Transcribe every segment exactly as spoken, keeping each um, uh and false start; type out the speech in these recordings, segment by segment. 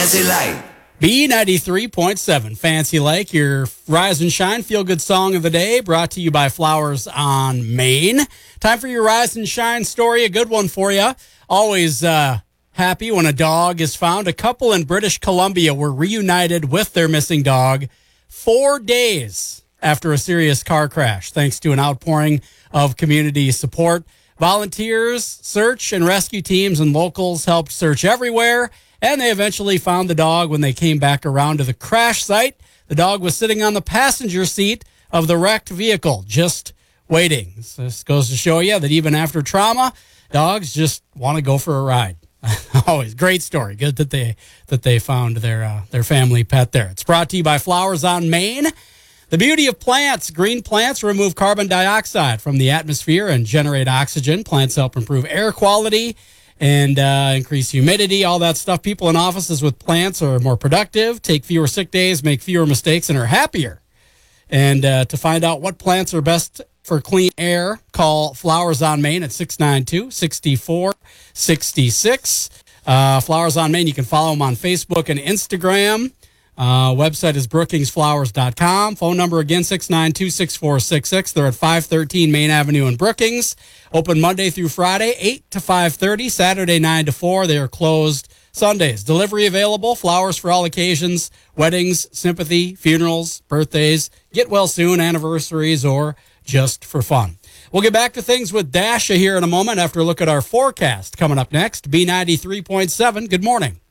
Fancy Like. B ninety-three point seven, Fancy Like, your Rise and Shine feel-good song of the day, brought to you by Flowers on Main. Time for your Rise and Shine story, a good one for you. Always uh, happy when a dog is found. A couple in British Columbia were reunited with their missing dog four days after a serious car crash, thanks to an outpouring of community support. Volunteers, search and rescue teams, and locals helped search everywhere. And they eventually found the dog when they came back around to the crash site. The dog was sitting on the passenger seat of the wrecked vehicle, just waiting. So this goes to show you that even after trauma, dogs just want to go for a ride. Always great story. Good that they that they found their uh, their family pet there. It's brought to you by Flowers on Main. The beauty of plants. Green plants remove carbon dioxide from the atmosphere and generate oxygen. Plants help improve air quality and uh, increase humidity, all that stuff. People in offices with plants are more productive, take fewer sick days, make fewer mistakes, and are happier. And uh, to find out what plants are best for clean air, call Flowers on Main at six nine two, six four six six. Uh, Flowers on Main, you can follow them on Facebook and Instagram. Uh, website is brookings flowers dot com. Phone number again, six nine two, six four six six. They're at five thirteen Main Avenue in Brookings. Open Monday through Friday, eight to five thirty. Saturday, nine to four. They are closed Sundays. Delivery available. Flowers for all occasions. Weddings, sympathy, funerals, birthdays. Get well soon, anniversaries, or just for fun. We'll get back to things with Dasha here in a moment after a look at our forecast. Coming up next, B ninety-three point seven. Good morning.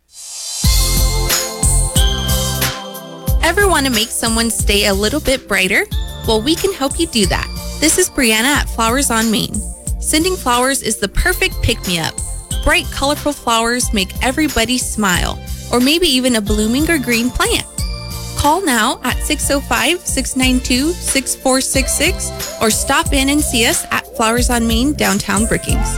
Ever want to make someone's day a little bit brighter? Well, we can help you do that. This is Brianna at Flowers on Main. Sending flowers is the perfect pick-me-up. Bright, colorful flowers make everybody smile, or maybe even a blooming or green plant. Call now at six oh five, six nine two, six four six six or stop in and see us at Flowers on Main, downtown Brookings.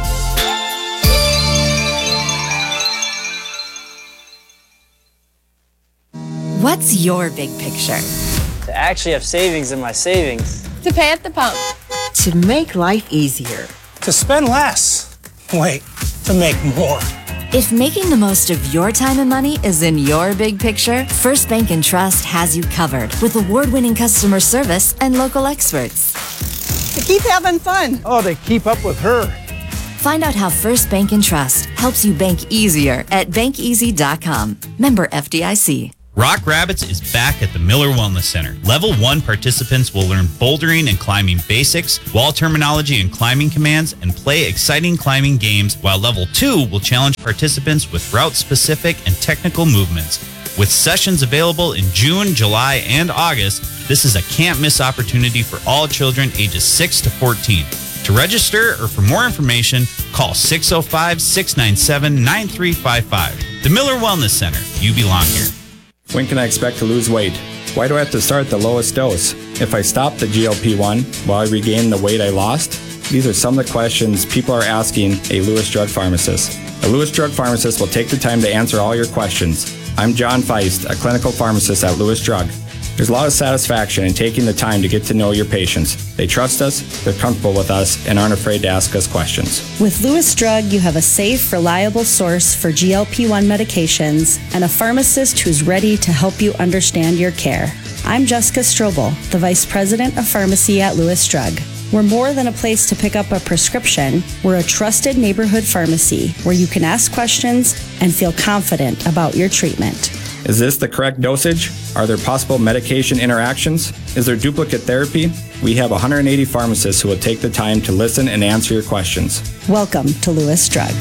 What's your big picture? To actually have savings in my savings. To pay at the pump. To make life easier. To spend less. Wait, to make more. If making the most of your time and money is in your big picture, First Bank and Trust has you covered with award-winning customer service and local experts. To keep having fun. Oh, to keep up with her. Find out how First Bank and Trust helps you bank easier at bank easy dot com. Member F D I C. Rock Rabbits is back at the Miller Wellness Center. Level one participants will learn bouldering and climbing basics, wall terminology and climbing commands, and play exciting climbing games, while Level two will challenge participants with route-specific and technical movements. With sessions available in June, July, and August, this is a can't-miss opportunity for all children ages six to fourteen. To register or for more information, call six oh five, six nine seven, nine three five five. The Miller Wellness Center. You belong here. When can I expect to lose weight? Why do I have to start at the lowest dose? If I stop the G L P one, will I regain the weight I lost? These are some of the questions people are asking a Lewis Drug Pharmacist. A Lewis Drug Pharmacist will take the time to answer all your questions. I'm John Feist, a clinical pharmacist at Lewis Drug. There's a lot of satisfaction in taking the time to get to know your patients. They trust us, they're comfortable with us, and aren't afraid to ask us questions. With Lewis Drug, you have a safe, reliable source for G L P one medications and a pharmacist who's ready to help you understand your care. I'm Jessica Strobel, the Vice President of Pharmacy at Lewis Drug. We're more than a place to pick up a prescription. We're a trusted neighborhood pharmacy where you can ask questions and feel confident about your treatment. Is this the correct dosage? Are there possible medication interactions? Is there duplicate therapy? We have one hundred eighty pharmacists who will take the time to listen and answer your questions. Welcome to Lewis Drug.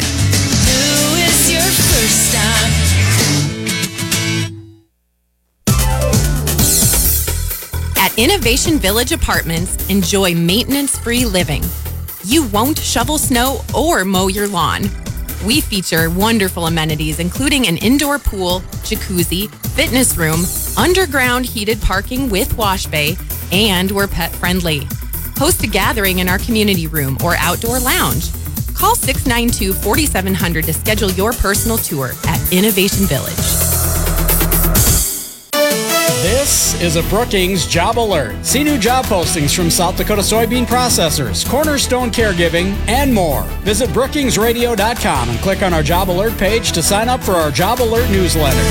Lewis, your first stop. At Innovation Village Apartments, enjoy maintenance-free living. You won't shovel snow or mow your lawn. We feature wonderful amenities, including an indoor pool, jacuzzi, fitness room, underground heated parking with wash bay, and we're pet friendly. Host a gathering in our community room or outdoor lounge. Call six nine two, four seven zero zero to schedule your personal tour at Innovation Village. This is a Brookings Job Alert. See new job postings from South Dakota Soybean Processors, Cornerstone Caregiving, and more. Visit brookings radio dot com and click on our Job Alert page to sign up for our Job Alert newsletter.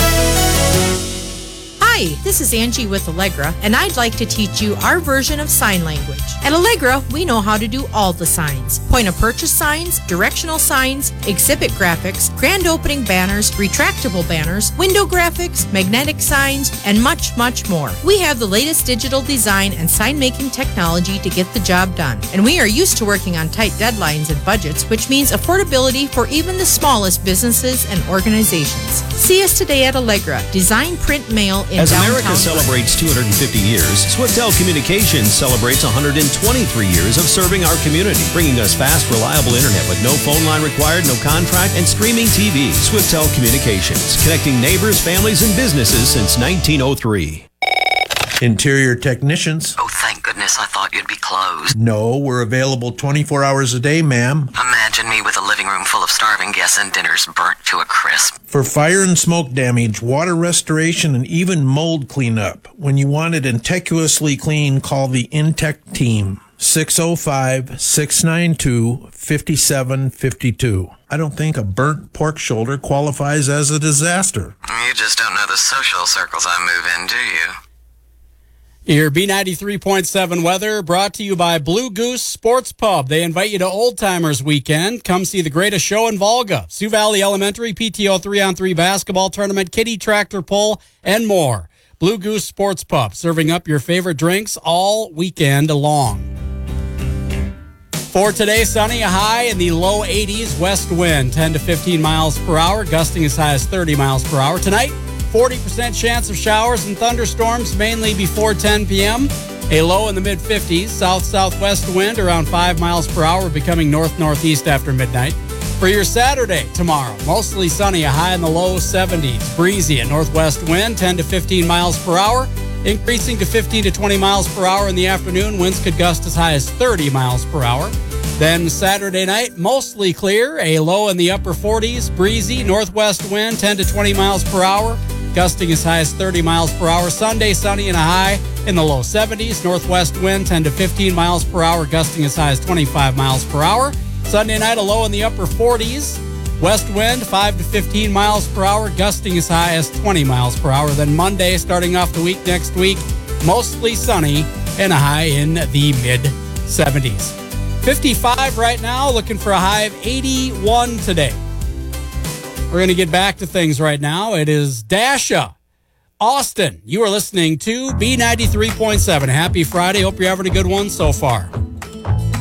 Hi, this is Angie with Allegra, and I'd like to teach you our version of sign language. At Allegra, we know how to do all the signs. Point of purchase signs, directional signs, exhibit graphics, grand opening banners, retractable banners, window graphics, magnetic signs, and much, much more. We have the latest digital design and sign-making technology to get the job done. And we are used to working on tight deadlines and budgets, which means affordability for even the smallest businesses and organizations. See us today at Allegra. Design, print, mail in As downtown America celebrates two hundred fifty years, Swiftel Communications celebrates one hundred twenty-three years of serving our community, bringing us fast, reliable internet with no phone line required, no contract, and streaming T V. Swiftel Communications, connecting neighbors, families, and businesses since nineteen oh three. Interior technicians. Oh, thank goodness, I thought you'd be closed. No, we're available twenty-four hours a day, ma'am. Imagine me with a living room full of starving guests and dinners burnt to a crisp. For fire and smoke damage, water restoration, and even mold cleanup. When you want it meticulously clean, call the Intech team. six oh five, six nine two, five seven five two. I don't think a burnt pork shoulder qualifies as a disaster. You just don't know the social circles I move in, do you? Your B ninety-three point seven weather brought to you by Blue Goose Sports Pub. They invite you to Old Timers Weekend. Come see the greatest show in Volga. Sioux Valley Elementary, P T O three on three basketball tournament, kiddie tractor pull, and more. Blue Goose Sports Pub, serving up your favorite drinks all weekend long. For today, sunny, a high in the low eighties, west wind ten to fifteen miles per hour, gusting as high as thirty miles per hour. Tonight, forty percent chance of showers and thunderstorms, mainly before ten p.m. A low in the mid-fifties, south-southwest wind around five miles per hour, becoming north-northeast after midnight. For your Saturday, tomorrow, mostly sunny, a high in the low seventies. Breezy, a northwest wind, ten to fifteen miles per hour, increasing to fifteen to twenty miles per hour in the afternoon. Winds could gust as high as thirty miles per hour. Then Saturday night, mostly clear, a low in the upper forties. Breezy, northwest wind, ten to twenty miles per hour, gusting as high as thirty miles per hour. Sunday, sunny and a high in the low seventies. Northwest wind, ten to fifteen miles per hour, gusting as high as twenty-five miles per hour. Sunday night, a low in the upper forties. West wind, five to fifteen miles per hour, gusting as high as twenty miles per hour. Then Monday, starting off the week next week, mostly sunny and a high in the mid-seventies. fifty-five right now, looking for a high of eighty-one today. We're going to get back to things right now. It is Dasha, Austin. You are listening to B ninety-three point seven. Happy Friday. Hope you're having a good one so far.